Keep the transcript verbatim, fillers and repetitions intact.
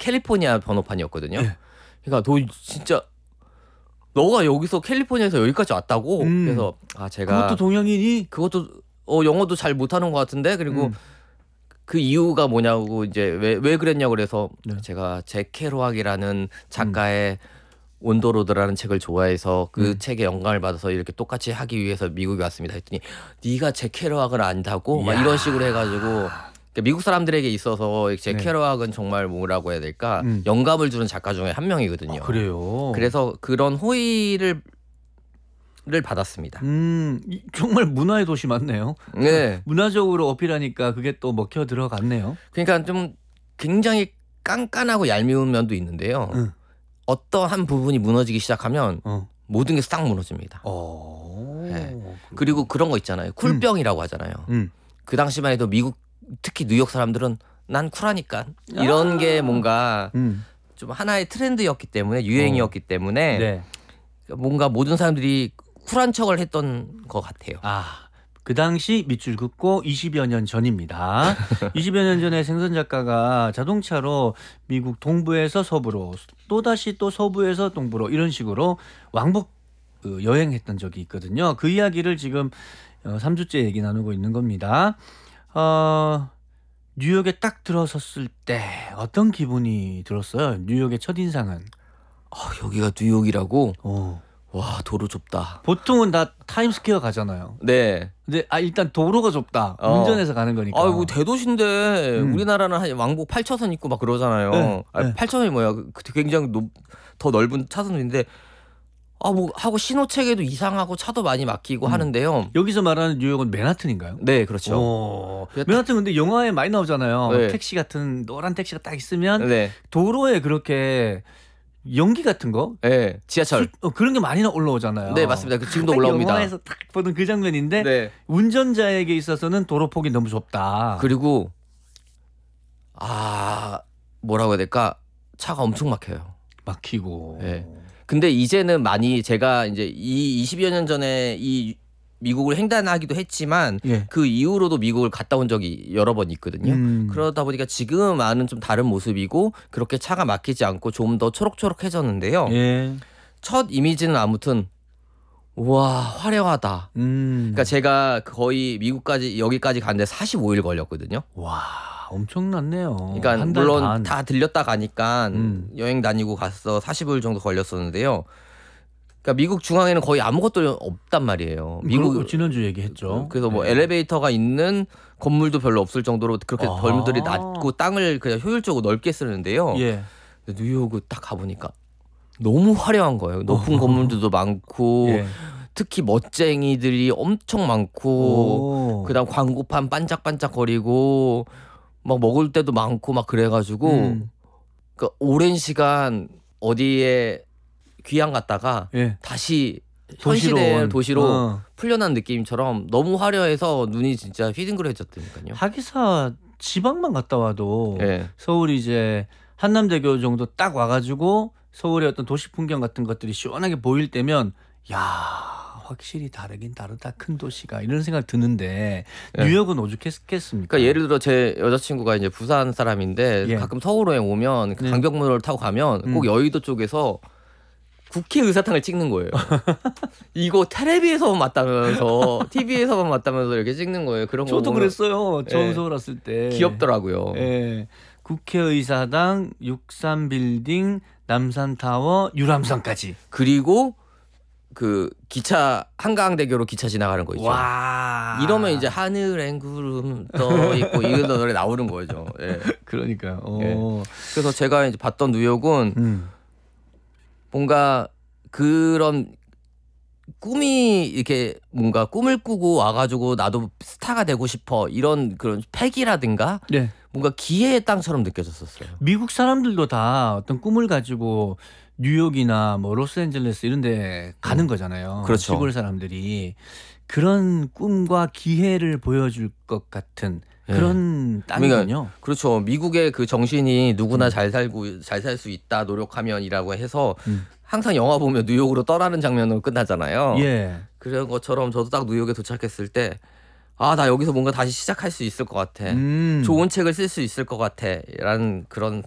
캘리포니아 번호판이었거든요. 네. 그러니까 너 진짜 너가 여기서 캘리포니아에서 여기까지 왔다고. 음. 그래서 아 제가 그것도 동양인이 그것도 어 영어도 잘 못하는 것 같은데 그리고 음. 그 이유가 뭐냐고 이제 왜 왜 그랬냐고 그래서 네. 제가 잭 케루악이라는 작가의 온더로드라는 책을 좋아해서 그 음. 책에 영감을 받아서 이렇게 똑같이 하기 위해서 미국에 왔습니다 했더니 네가 잭 케루악을 안다고 막 이야. 이런 식으로 해가지고 그러니까 미국 사람들에게 있어서 잭 네. 케루악은 정말 뭐라고 해야 될까 음. 영감을 주는 작가 중에 한 명이거든요. 아, 그래요. 그래서 그런 호의를 를 받았습니다. 음, 이- 정말 문화의 도시 맞네요. 네. 문화적으로 어필하니까 그게 또 먹혀 들어갔네요. 그러니까 좀 굉장히 깐깐하고 얄미운 면도 있는데요. 응. 어떠한 부분이 무너지기 시작하면 어. 모든 게 싹 무너집니다. 어. 네. 그리고 그런 거 있잖아요. 쿨병이라고 하잖아요. 음. 그 당시만 해도 미국 특히 뉴욕 사람들은 난 쿨하니까 이런 아. 게 뭔가 음. 좀 하나의 트렌드였기 때문에 유행이었기 때문에 네. 뭔가 모든 사람들이 쿨한 척을 했던 것 같아요. 아, 그 당시 밑줄 긋고 이십여 년 전입니다. 이십여 년 전에 생선 작가가 자동차로 미국 동부에서 서부로 또다시 또 서부에서 동부로 이런 식으로 왕복 그 여행했던 적이 있거든요. 그 이야기를 지금 어, 삼 주째 얘기 나누고 있는 겁니다. 어, 뉴욕에 딱 들어섰을 때 어떤 기분이 들었어요? 뉴욕의 첫인상은? 아, 여기가 뉴욕이라고? 어. 와 도로 좁다. 보통은 다 타임스퀘어 가잖아요. 네. 근데 아 일단 도로가 좁다. 어. 운전해서 가는 거니까. 아이고 대도시인데 음. 우리나라는 한 왕복 팔 차선 있고 막 그러잖아요. 네, 아, 네. 팔 차선이 뭐야? 그- 굉장히 높, 더 넓은 차선인데 아 뭐 하고 신호체계도 이상하고 차도 많이 막히고 음. 하는데요. 여기서 말하는 뉴욕은 맨하튼인가요? 네, 그렇죠. 오. 그게 딱- 맨하튼 근데 영화에 많이 나오잖아요. 네. 택시 같은 노란 택시가 딱 있으면 네, 도로에 그렇게 연기 같은 거 네, 지하철. 술- 어, 그런 게 많이 나- 올라오잖아요. 네, 맞습니다. 그 지금도 딱 올라옵니다. 영화에서 딱 보던 그 장면인데 네. 운전자에게 있어서는 도로폭이 너무 좁다. 그리고 아 뭐라고 해야 될까? 차가 엄청 막혀요. 막히고. 네. 근데 이제는 많이 제가 이제 이 이십여 년 전에 이 미국을 횡단하기도 했지만 예. 그 이후로도 미국을 갔다 온 적이 여러 번 있거든요. 음. 그러다 보니까 지금은 좀 다른 모습이고 그렇게 차가 막히지 않고 좀 더 초록초록해졌는데요. 예. 첫 이미지는 아무튼 와 화려하다. 음. 그러니까 제가 거의 미국까지 여기까지 갔는데 사십오 일 걸렸거든요. 와, 엄청났네요. 그러니까 한달 물론 반. 다 들렸다 가니까 음. 여행 다니고 갔어 사십 일 정도 걸렸었는데요. 그러니까 미국 중앙에는 거의 아무것도 없단 말이에요. 미국 미국 지난주 얘기했죠. 그래서 뭐 네. 엘리베이터가 있는 건물도 별로 없을 정도로 그렇게 아. 건물들이 낮고 땅을 그냥 효율적으로 넓게 쓰는데요. 예. 근데 뉴욕을 딱 가보니까 너무 화려한 거예요. 높은 어. 건물들도 많고 예. 특히 멋쟁이들이 엄청 많고 오. 그다음 광고판 반짝반짝거리고 막 먹을 때도 많고 막 그래가지고 음. 그 오랜 시간 어디에 귀향 갔다가 예. 다시 도시로 현실의 온. 도시로 어. 풀려난 느낌처럼 너무 화려해서 눈이 진짜 휘둥그레졌다니까요. 하기사 지방만 갔다 와도 예. 서울 이제 한남대교 정도 딱 와가지고 서울의 어떤 도시 풍경 같은 것들이 시원하게 보일 때면 야 확실히 다르긴 다르다 큰 도시가 이런 생각 드는데 예. 뉴욕은 오죽했겠습니까? 그러니까 예를 들어 제 여자친구가 이제 부산 사람인데 예. 가끔 서울에 오면 그 네. 강변북로를 타고 가면 꼭 음. 여의도 쪽에서 국회의사당을 찍는 거예요. 이거 텔레비에서만 봤다면서 티비에서만 봤다면서 이렇게 찍는 거예요. 그런 거 저도 보면 그랬어요. 처음 예. 서울 왔을 때. 귀엽더라고요. 예. 국회의사당, 육삼빌딩, 남산타워, 유람선까지. 그리고 그 기차 한강대교로 기차 지나가는 거 있죠. 와. 이러면 이제 하늘엔 구름 떠 있고 이런 노래 나오는 거죠. 예. 그러니까요. 어. 예. 그래서 제가 이제 봤던 뉴욕은 음. 뭔가 그런 꿈이 이렇게 뭔가 꿈을 꾸고 와가지고 나도 스타가 되고 싶어 이런 그런 패기라든가 네. 뭔가 기회의 땅처럼 느껴졌었어요. 미국 사람들도 다 어떤 꿈을 가지고 뉴욕이나 뭐 로스앤젤레스 이런 데 가는 거잖아요. 그렇죠. 시골 사람들이 그런 꿈과 기회를 보여줄 것 같은 그런 땅이군요. 그렇죠. 미국의 그 정신이 누구나 잘 살고 잘 살 수 있다 노력하면이라고 해서 음. 항상 영화 보면 뉴욕으로 떠나는 장면으로 끝나잖아요. 예. 그런 것처럼 저도 딱 뉴욕에 도착했을 때 아, 나 여기서 뭔가 다시 시작할 수 있을 것 같아. 음. 좋은 책을 쓸 수 있을 것 같아. 라는 그런